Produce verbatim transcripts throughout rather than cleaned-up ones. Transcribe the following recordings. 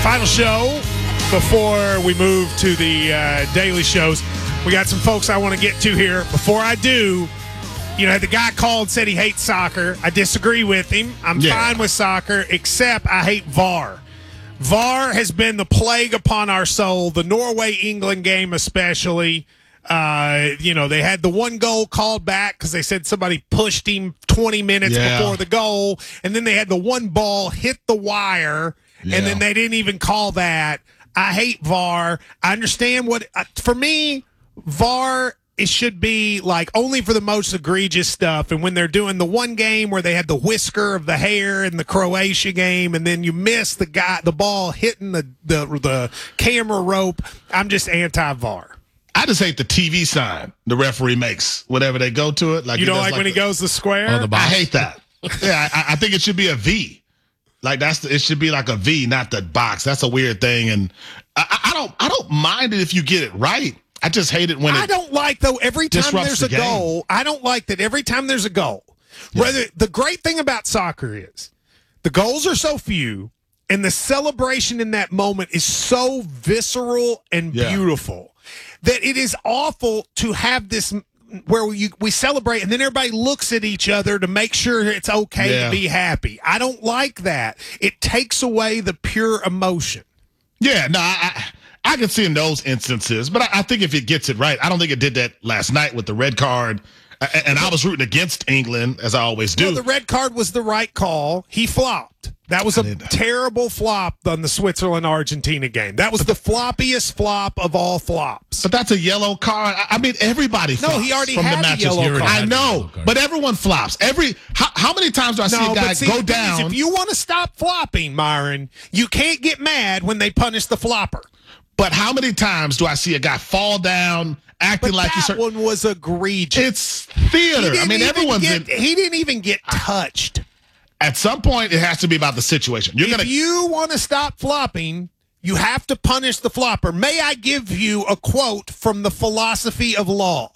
Final show before we move to the uh, daily shows. We got some folks I want to get to here. Before I do, you know, the guy called, said he hates soccer. I disagree with him. I'm Yeah. fine with soccer, except I hate V A R. V A R has been the plague upon our soul, the Norway-England game especially. Uh, you know, they had the one goal called back because they said somebody pushed him twenty minutes Yeah. before the goal, and then they had the one ball hit the wire, Yeah. and then they didn't even call that. I hate V A R. I understand what uh, – for me, V A R – it should be like only for the most egregious stuff. And when they're doing the one game where they had the whisker of the hair in the Croatia game, and then you miss the guy, the ball hitting the the, the camera rope, I'm just anti-V A R. I just hate the T V sign the referee makes whenever they go to it. Like You he don't does like, when the, he goes the square? Oh, the box. I hate that. Yeah, I, I think it should be a V. Like that's the, it should be like a V, not the box. That's a weird thing, and I, I don't I don't mind it if you get it right. I just hate it when I it don't like, though, every time disrupts there's the a game. goal, I don't like that every time there's a goal. Whether the great thing about soccer is the goals are so few and the celebration in that moment is so visceral and Yeah. beautiful that it is awful to have this where we, we celebrate and then everybody looks at each other to make sure it's okay Yeah. to be happy. I don't like that. It takes away the pure emotion. Yeah, no, I, I I can see in those instances, but I, I think if it gets it right, I don't think it did that last night with the red card. And, and I was rooting against England, as I always do. Well, the red card was the right call. He flopped. That was a did. terrible flop on the Switzerland-Argentina game. That was the floppiest flop of all flops. But that's a yellow card. I, I mean, everybody flops he already from had the a matches. yellow card. I know, but everyone flops. Every how, how many times do I see No, a guy but see, go the thing is, down? if you want to stop flopping, Myron, you can't get mad when they punish the flopper. But how many times do I see a guy fall down, acting But like he's that hurt? one was egregious. It's He theater. I didn't mean, even everyone's get, in. he didn't even get touched. At some point, it has to be about the situation. You're If gonna. you want to stop flopping, you have to punish the flopper. May I give you a quote from the philosophy of law?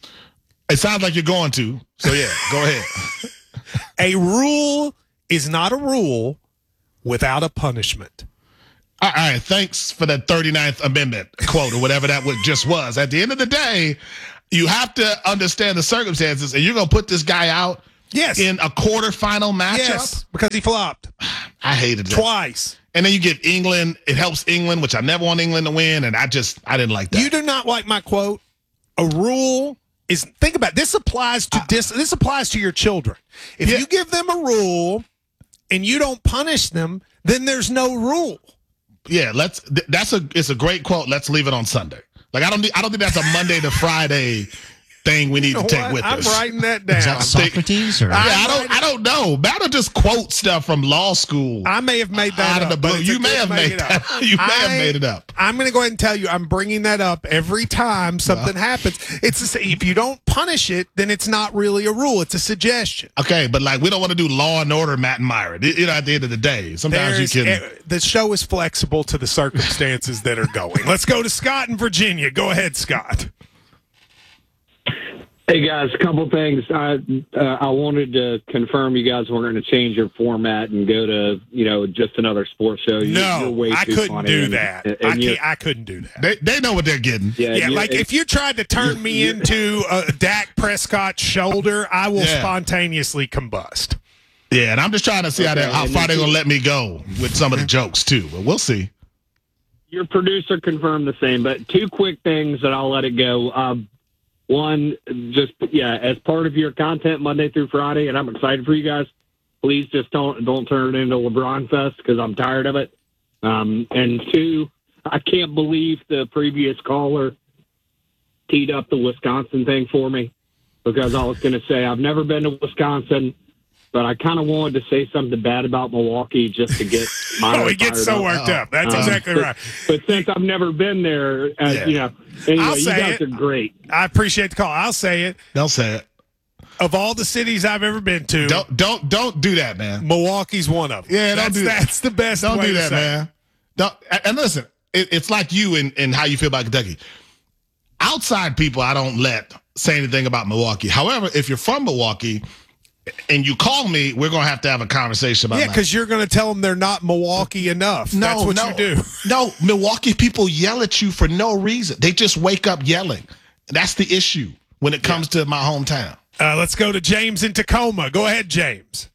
It sounds like you're going to. So yeah, go ahead. A rule is not a rule without a punishment. All right, thanks for that thirty-ninth Amendment quote or whatever that would just was. At the end of the day, you have to understand the circumstances, and you're going to put this guy out Yes. in a quarterfinal matchup? Yes, because he flopped I hated that. twice. And then you get England. It helps England, which I never want England to win, and I just, I didn't like that. You do not like my quote. A rule is, think about it, this applies to dis, this applies to your children. If Yeah. you give them a rule and you don't punish them, then there's no rule. Yeah, let's. th- That's a. It's a great quote. Let's leave it on Sunday. Like I don't. think- I don't think that's a Monday to Friday thing we need to take What? with I'm us. writing that down. Is that Socrates or? Yeah, I I'm don't. writing- I don't know. That'll just quote stuff from law school. I may have made that Out of up. the but blue. it's a You may good have make made it that- up. you may have I- made it up. I'm going to go ahead and tell you, I'm bringing that up every time something happens. It's the same. If you don't punish it, then it's not really a rule. It's a suggestion. Okay, but like we don't want to do Law and Order, Matt and Myron. You know, at the end of the day, sometimes There's, you can. eh, the show is flexible to the circumstances that are going. Let's go to Scott in Virginia. Go ahead, Scott. Hey guys, a couple things. I uh, I wanted to confirm you guys weren't going to change your format and go to you know just another sports show. You- you're No, way I too couldn't funny do and- that. and I you- can't. I couldn't do that. They they know what they're getting. Yeah, Yeah, you- like if you tried to turn me into a Dak Prescott's shoulder, I will Yeah. spontaneously combust. Yeah, and I'm just trying to see how, Okay, they, how and far then- they're gonna let me go with some of the jokes too. But we'll see. your producer confirmed the same. But two quick things that I'll let it go. Um, one, just yeah, as part of your content Monday through Friday, and I'm excited for you guys. Please just don't don't turn it into LeBron Fest because I'm tired of it. Um, and two, I can't believe the previous caller teed up the Wisconsin thing for me because I was going to say I've never been to Wisconsin, but I kind of wanted to say something bad about Milwaukee just to get my. Oh, he gets so worked up. That's Um, exactly but- right. But since I've never been there, uh, Yeah. you know, anyway, I'll you say guys it. are great. I appreciate the call. I'll say it. They'll say it. Of all the cities I've ever been to, Don't don't don't do that, man. Milwaukee's one of them. Yeah, don't that's, do that. That's the best Don't way do to that, say it. man. Don't, and and listen, it, it's like you and and how you feel about Kentucky. Outside people, I don't let say anything about Milwaukee. However, if you're from Milwaukee, and you call me, we're gonna have to have a conversation about Yeah, that. because you're going to tell them they're not Milwaukee enough. No, That's what no, you do. No, Milwaukee people yell at you for no reason. They just wake up yelling. That's the issue when it comes yeah. to my hometown. Uh, let's go to James in Tacoma. Go ahead, James.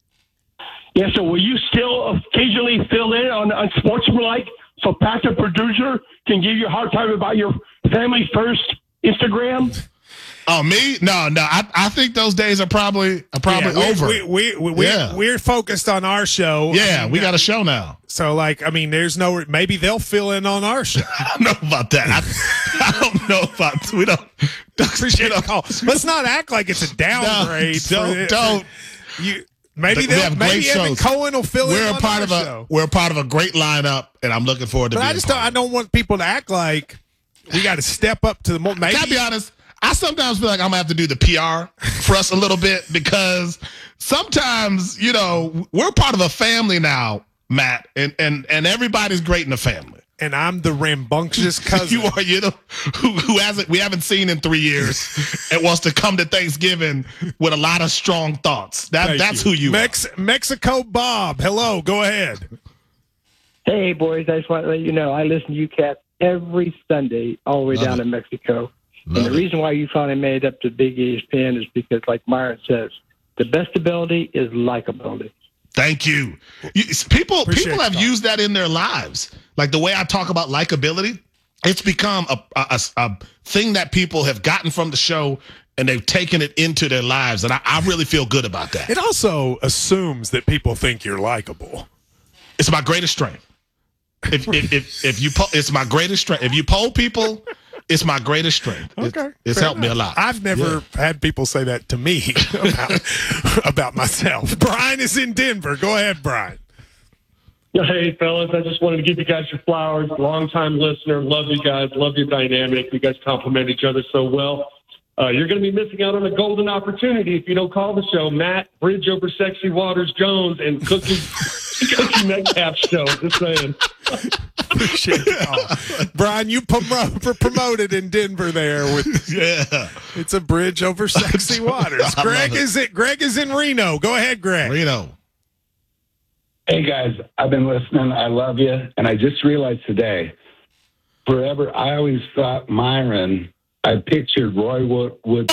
Yeah, so will you still occasionally fill in on, on Sportsmanlike so Pat, the producer, can give you a hard time about your Family First Instagram? Oh, me? No, no. I, I think those days are probably are probably yeah, over. We, we, we, we, yeah. We're focused on our show. Yeah, I mean, we got a show now. So, like, I mean, there's no, maybe they'll fill in on our show. I don't know about that. I, I don't know about, we don't. Appreciate the call. Let's not act like it's a downgrade. No, don't, for, don't. For, you, maybe we have maybe great Evan shows. Cohen will fill we're in a on part our of a, show. We're a part of a great lineup, and I'm looking forward to but being I just part don't, I don't want people to act like we got to step up to the moment. Maybe. Can I be honest? I sometimes feel like I'm gonna have to do the P R for us a little bit because sometimes, you know, we're part of a family now, Matt, and and and everybody's great in the family. And I'm the rambunctious cousin. You are, you know, who, who hasn't we haven't seen in three years and wants to come to Thanksgiving with a lot of strong thoughts. That Thank that's you. who you Mex- are. Mexico Bob. Hello, go ahead. Hey, boys, I just want to let you know I listen to you cats every Sunday all the way Love down it. to Mexico. Love and the it. reason why you finally made it up to Big E S P N is because, like Myron says, the best ability is likability. Thank you. you people Appreciate people have that. used that in their lives. Like the way I talk about likability, it's become a, a, a thing that people have gotten from the show and they've taken it into their lives. And I, I really feel good about that. It also assumes that people think you're likable. It's my greatest strength. If if if, if you po- it's my greatest strength. If you poll people, it's my greatest strength. It's, Okay, it's fair helped me a enough. lot. I've never Yeah. had people say that to me about, about myself. Brian is in Denver. Go ahead, Brian. Hey, fellas, I just wanted to give you guys your flowers. Long-time listener. Love you guys. Love your dynamic. You guys complement each other so well. Uh, you're going to be missing out on a golden opportunity if you don't call the show Matt Bridge over Sexy Waters Jones and Cookie, Cookie Metcalf show. Just saying. Appreciate it. Oh. Brian, you promo- promoted in Denver there with Yeah. it's a bridge over sexy waters. I Greg love it. is it Greg is in Reno. Go ahead, Greg. Reno. Hey guys, I've been listening. I love you. And I just realized today, forever, I always thought Myron, I pictured Roy Wood. Wood.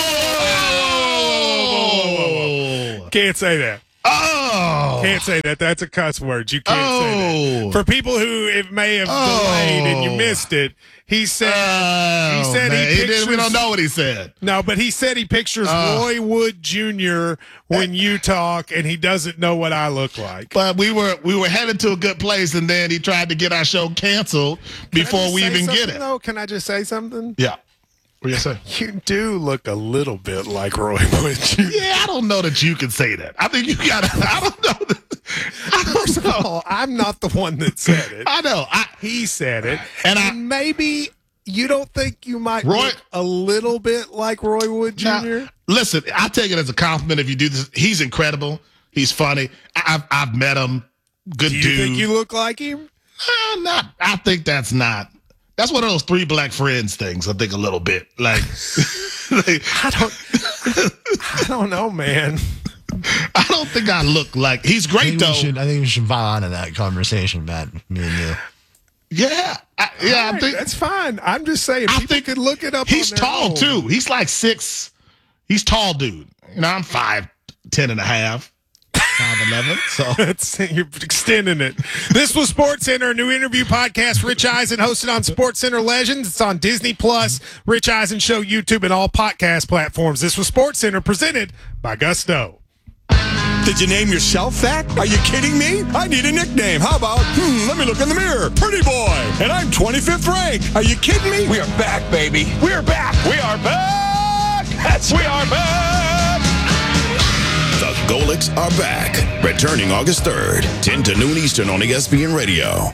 Oh. Can't say that. Oh. Can't say that. That's a cuss word. You can't say Oh. that. For people who it may have Oh. delayed and you missed it, he said Oh, he said man. he He didn't- we pictures- don't know what he said. No, but he said he pictures Uh. Roy Wood Junior when you talk, and he doesn't know what I look like. But we were we were headed to a good place, and then he tried to get our show canceled Can I before just we say even get something, it. Though? Can I just say something? Yeah. What do you say? You do look a little bit like Roy Wood Junior Yeah, I don't know that you can say that. I think you got to, I don't know. That, I First don't of know. all, I'm not the one that said it. I know. I, He said it. And And, I- maybe you don't think you might Roy- look a little bit like Roy Wood now, Junior? listen, I take it as a compliment if you do this. He's incredible. He's funny. I, I've, I've met him. Good Do you dude. think you look like him? Uh, not. I think that's not. That's one of those three black friends things. I think a little bit like. like I don't. I don't know, man. I don't think I look like. He's I great think, though. we should, I think we should file on to that conversation, Matt. Me and you. Yeah, I, yeah. All I right, think that's fine. I'm just saying. I People think could look it up. He's on their tall own. too. He's like six. He's tall, dude. You know, I'm five, ten and a half, five eleven. So That's, you're extending it. This was Sports Center, a new interview podcast. Rich Eisen hosted on Sports Center Legends. It's on Disney Plus, Rich Eisen Show, YouTube, and all podcast platforms. This was Sports Center, presented by Gusto. Did you name yourself that? Are you kidding me? I need a nickname. How about, hmm, let me look in the mirror. Pretty boy. And I'm twenty-fifth ranked. Are you kidding me? We are back, baby. We're back. We are back. That's we are back. The Golics are back. Returning August third, ten to noon Eastern on E S P N Radio.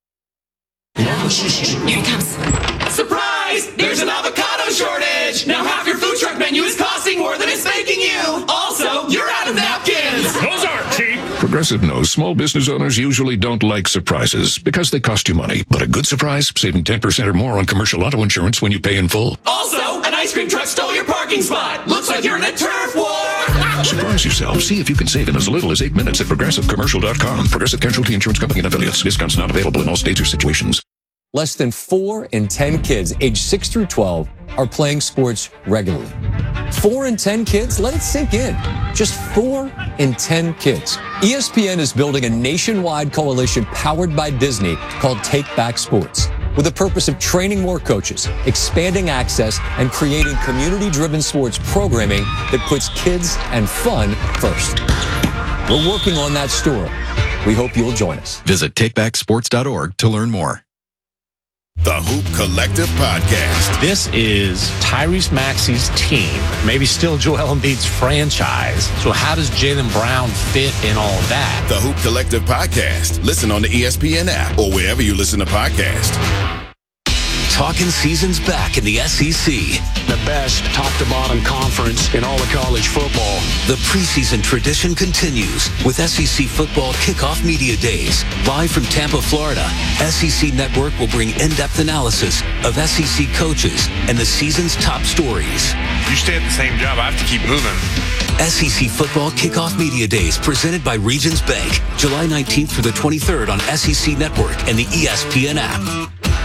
Here it comes. Surprise! There's an avocado shortage! Now half your food truck menu is costing more than it's making you! Also, you're out of napkins! Those aren't cheap. Progressive knows small business owners usually don't like surprises because they cost you money. But a good surprise, saving ten percent or more on commercial auto insurance when you pay in full. Also, an ice cream truck stole your parking spot. Looks like you're in a turf war. Surprise yourself. See if you can save in as little as eight minutes at progressive commercial dot com. Progressive Casualty Insurance Company and affiliates. Discounts not available in all states or situations. Less than four in ten kids aged six through twelve are playing sports regularly. Four in ten kids? Let it sink in. Just four in ten kids. E S P N is building a nationwide coalition powered by Disney called Take Back Sports, with the purpose of training more coaches, expanding access, and creating community-driven sports programming that puts kids and fun first. We're working on that story. We hope you'll join us. Visit take back sports dot org to learn more. The Hoop Collective Podcast. This is Tyrese Maxey's team, maybe still Joel Embiid's franchise. So how does Jaylen Brown fit in all of that? The Hoop Collective Podcast. Listen on the E S P N app or wherever you listen to podcasts. Talking seasons back in the S E C. The best top-to-bottom conference in all of college football. The preseason tradition continues with S E C Football Kickoff Media Days. Live from Tampa, Florida, S E C Network will bring in-depth analysis of S E C coaches and the season's top stories. You stay at the same job, I have to keep moving. S E C Football Kickoff Media Days presented by Regions Bank. July nineteenth through the twenty-third on S E C Network and the E S P N app.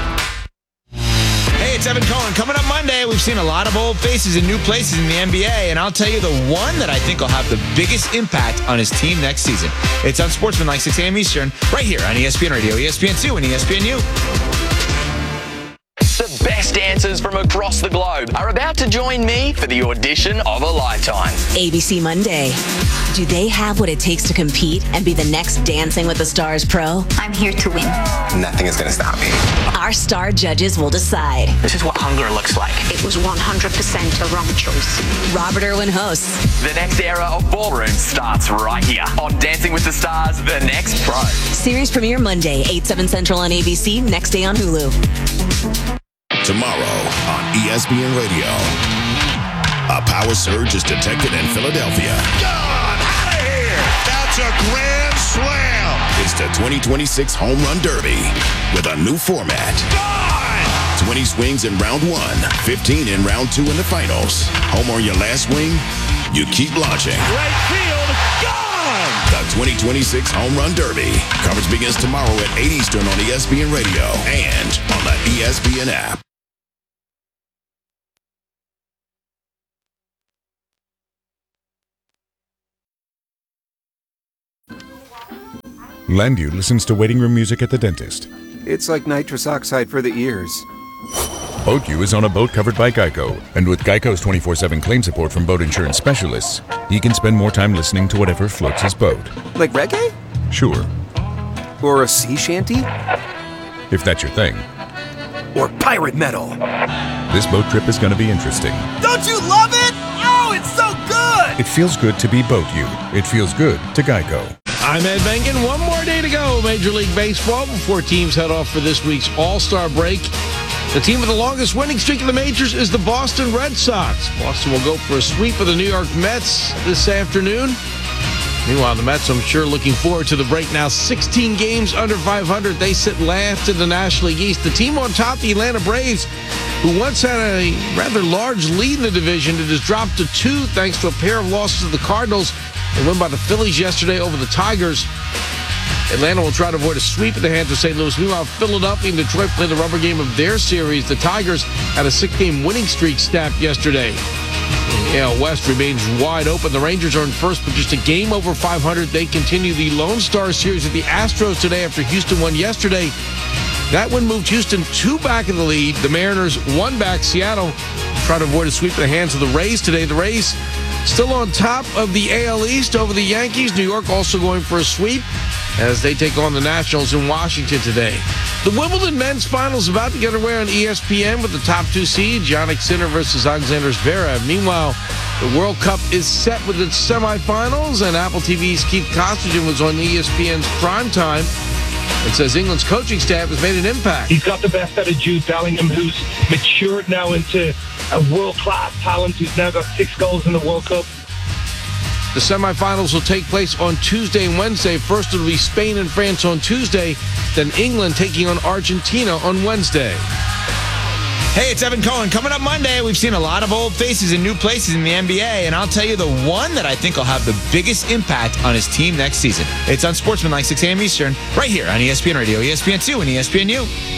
Hey, it's Evan Cohen. Coming up Monday, we've seen a lot of old faces in new places in the N B A, and I'll tell you the one that I think will have the biggest impact on his team next season. It's on Sportsmanlike, six a.m. Eastern, right here on E S P N Radio, E S P N two, and E S P N U. The best dancers from across the globe are about to join me for the audition of a lifetime. A B C Monday. Do they have what it takes to compete and be the next Dancing with the Stars pro? I'm here to win. Nothing is going to stop me. Our star judges will decide. This is what hunger looks like. It was one hundred percent a wrong choice. Robert Irwin hosts. The next era of ballroom starts right here on Dancing with the Stars, The Next Pro. Series premiere Monday, eight, seven Central on A B C, next day on Hulu. Tomorrow on E S P N Radio, a power surge is detected in Philadelphia. God, out of here! That's a grand slam! It's the twenty twenty-six Home Run Derby with a new format. Gone! twenty swings in round one, fifteen in round two in the finals. Home on your last swing, you keep launching. Right field, gone! The twenty twenty-six Home Run Derby. Coverage begins tomorrow at eight Eastern on E S P N Radio and on the E S P N app. Landu listens to waiting room music at the dentist. It's like nitrous oxide for the ears. BoatU is on a boat covered by Geico, and with Geico's twenty-four seven claim support from boat insurance specialists, he can spend more time listening to whatever floats his boat. Like reggae? Sure. Or a sea shanty? If that's your thing. Or pirate metal. This boat trip is going to be interesting. Don't you love it? Oh, it's so good! It feels good to be BoatU. It feels good to Geico. I'm Ed Bengen. One more day to go, Major League Baseball, before teams head off for this week's All-Star break. The team with the longest winning streak in the majors is the Boston Red Sox. Boston will go for a sweep of the New York Mets this afternoon. Meanwhile, the Mets, I'm sure, looking forward to the break now. sixteen games under five hundred. They sit last in the National League East. The team on top, the Atlanta Braves, who once had a rather large lead in the division, it has dropped to two thanks to a pair of losses to the Cardinals. They won by the Phillies yesterday over the Tigers. Atlanta will try to avoid a sweep at the hands of Saint Louis. Meanwhile, Philadelphia and Detroit play the rubber game of their series. The Tigers had a six-game winning streak snapped yesterday. The A L West remains wide open. The Rangers are in first, but just a game over five hundred. They continue the Lone Star Series with the Astros today after Houston won yesterday. That win moved Houston two back in the lead. The Mariners one back. Seattle try to avoid a sweep at the hands of the Rays today. The Rays still on top of the A L East over the Yankees. New York also going for a sweep as they take on the Nationals in Washington today. The Wimbledon men's finals about to get underway on E S P N with the top two seeds, Jannik Sinner versus Alexander Zverev. Meanwhile, the World Cup is set with its semifinals, and Apple T V's Keith Costigan was on E S P N's Primetime and says England's coaching staff has made an impact. He's got the best out of Jude Bellingham, who's matured now into a world-class talent who's now got six goals in the World Cup. The semifinals will take place on Tuesday and Wednesday. First, it'll be Spain and France on Tuesday, then England taking on Argentina on Wednesday. Hey, it's Evan Cohen. Coming up Monday, we've seen a lot of old faces in new places in the N B A, and I'll tell you the one that I think will have the biggest impact on his team next season. It's on Sportsman like six a.m. Eastern, right here on E S P N Radio, E S P N two, and E S P N U.